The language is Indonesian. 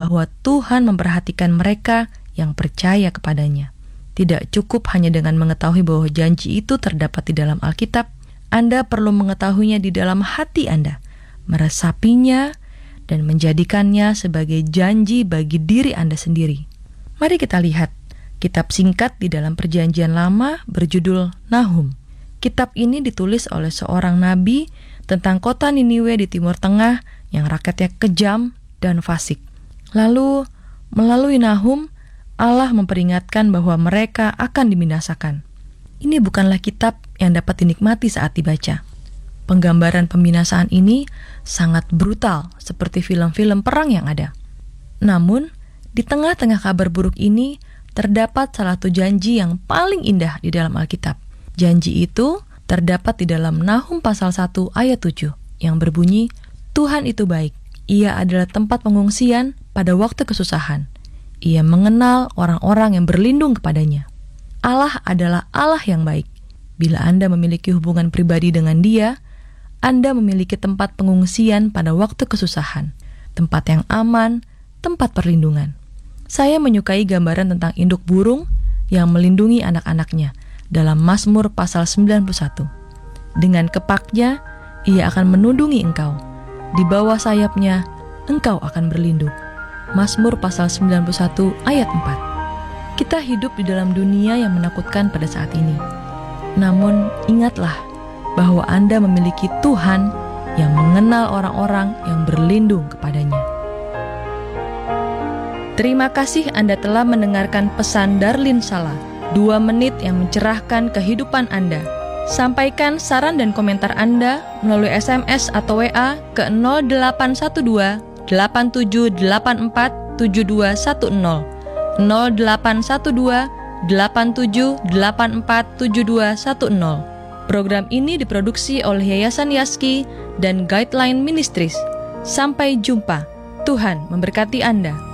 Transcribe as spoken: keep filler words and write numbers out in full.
bahwa Tuhan memperhatikan mereka yang percaya kepadanya. Tidak cukup hanya dengan mengetahui bahwa janji itu terdapat di dalam Alkitab, Anda perlu mengetahuinya di dalam hati Anda, meresapinya, dan menjadikannya sebagai janji bagi diri Anda sendiri. Mari kita lihat kitab singkat di dalam Perjanjian Lama berjudul Nahum. Kitab ini ditulis oleh seorang nabi tentang kota Niniwe di Timur Tengah yang rakyatnya kejam dan fasik. Lalu, melalui Nahum, Allah memperingatkan bahwa mereka akan dibinasakan. Ini bukanlah kitab yang dapat dinikmati saat dibaca. Penggambaran pembinasaan ini sangat brutal, seperti film-film perang yang ada. Namun, di tengah-tengah kabar buruk ini, terdapat salah satu janji yang paling indah di dalam Alkitab. Janji itu terdapat di dalam Nahum pasal satu ayat tujuh, yang berbunyi, Tuhan itu baik, Ia adalah tempat pengungsian pada waktu kesusahan. Ia mengenal orang-orang yang berlindung kepadanya. Allah adalah Allah yang baik. Bila Anda memiliki hubungan pribadi dengan Dia, Anda memiliki tempat pengungsian pada waktu kesusahan, tempat yang aman, tempat perlindungan. Saya menyukai gambaran tentang induk burung yang melindungi anak-anaknya dalam Mazmur pasal sembilan puluh satu. Dengan kepaknya, ia akan menundungi engkau. Di bawah sayapnya, engkau akan berlindung. Mazmur pasal sembilan puluh satu ayat empat. Kita hidup di dalam dunia yang menakutkan pada saat ini. Namun ingatlah bahwa Anda memiliki Tuhan yang mengenal orang-orang yang berlindung kepadanya. Terima kasih Anda telah mendengarkan pesan Darlin Sala, dua menit yang mencerahkan kehidupan Anda. Sampaikan saran dan komentar Anda melalui S M S atau W A ke nol delapan satu dua delapan tujuh delapan empat tujuh dua satu nol nol delapan satu dua delapan tujuh delapan empat tujuh dua satu nol. Program ini diproduksi oleh Yayasan Yaski dan Guideline Ministries. Sampai jumpa. Tuhan memberkati Anda.